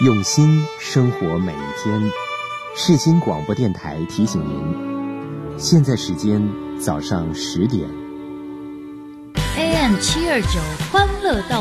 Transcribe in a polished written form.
用心生活每一天。世新广播电台提醒您，现在时间早上10点。 AM 729，欢乐到